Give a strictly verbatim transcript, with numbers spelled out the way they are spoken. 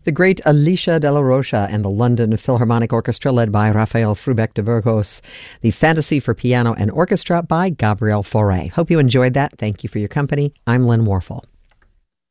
The great Alicia de la Rocha and the London Philharmonic Orchestra led by Rafael Frubeck de Burgos. The Fantasy for Piano and Orchestra by Gabriel Fauré. Hope you enjoyed that. Thank you for your company. I'm Lynn Warfel.